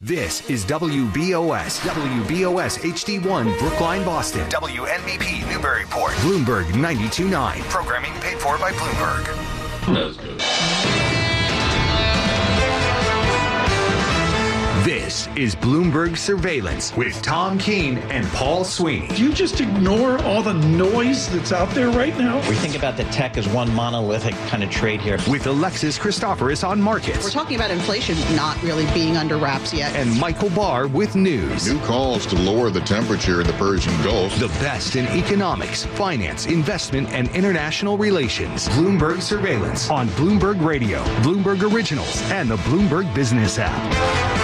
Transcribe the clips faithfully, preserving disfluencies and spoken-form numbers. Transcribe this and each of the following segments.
This is W B O S, W B O S H D one, Brookline, Boston. W N B P, Newburyport. Bloomberg ninety-two point nine. Programming paid for by Bloomberg. That was good. This is Bloomberg Surveillance with Tom Keene and Paul Sweeney. Do you just ignore all the noise that's out there right now? We think about the tech as one monolithic kind of trade here. With Alexis Christoforous on markets. We're talking about inflation not really being under wraps yet. And Michael Barr with news. New calls to lower the temperature in the Persian Gulf. The best in economics, finance, investment, and international relations. Bloomberg Surveillance on Bloomberg Radio, Bloomberg Originals, and the Bloomberg Business app.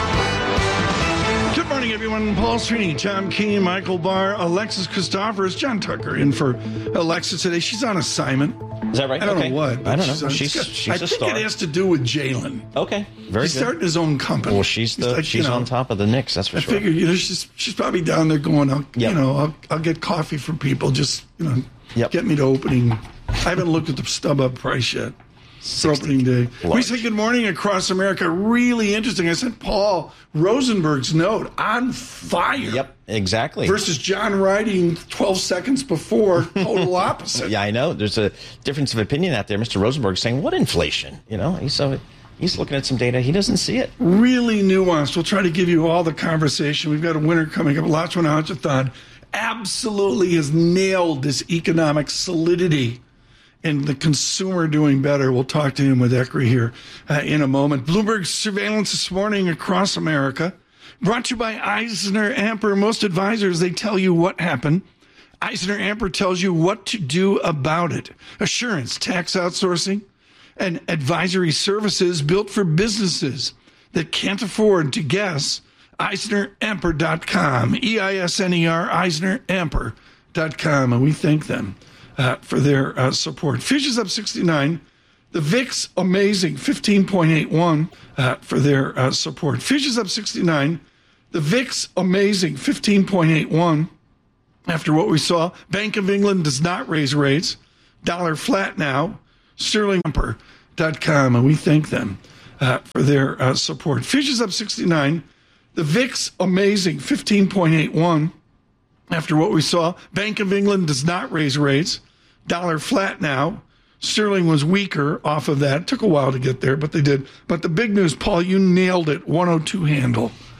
Good morning, everyone. Paul Sweeney, Tom Keene, Michael Barr, Alexis Christoforous, John Tucker in for Alexis today. She's on assignment. Is that right? I don't okay. know what. I don't she's know. On, she's got, she's I a think star. it has to do with Jalen. Okay, very He's good. starting his own company. Well, she's the like, she's you know, on top of the Knicks. That's for I sure. figure, you know, she's she's probably down there going, I'll, Yep. you know, I'll, I'll get coffee from people. Just you know, Yep. get me to opening. I haven't looked at the StubHub price yet. For opening day. Large. We say good morning across America. Really interesting. I sent Paul Rosenberg's note on fire. Yep, exactly. Versus John writing twelve seconds before, total opposite. Yeah, I know. There's a difference of opinion out there. Mister Rosenberg saying, "What inflation?" You know, he's so he's looking at some data. He doesn't see it. Really nuanced. We'll try to give you all the conversation. We've got a winner coming up. Lachlan Hajithon absolutely has nailed this economic solidity and the consumer doing better. We'll talk to him with Ekri here uh, in a moment. Bloomberg Surveillance this morning across America. Brought to you by Eisner Amper. Most advisors, they tell you what happened. Eisner Amper tells you what to do about it. Assurance, tax outsourcing, and advisory services built for businesses that can't afford to guess. Eisner Amper dot com. E I S N E R, Eisner Amper dot com. And we thank them Uh, for their uh, support. Futures up sixty-nine. The V I X, amazing, fifteen point eight one uh, for their uh, support. Futures up sixty-nine. The V I X, amazing, fifteen point eight one. After what we saw, Bank of England does not raise rates. Dollar flat now. Sterling Amper dot com, and we thank them uh, for their uh, support. Futures up sixty-nine. The V I X, amazing, fifteen point eight one. After what we saw, Bank of England does not raise rates. Dollar flat now. Sterling was weaker off of that. It took a while to get there, but they did. But the big news, Paul, you nailed it. one oh two handle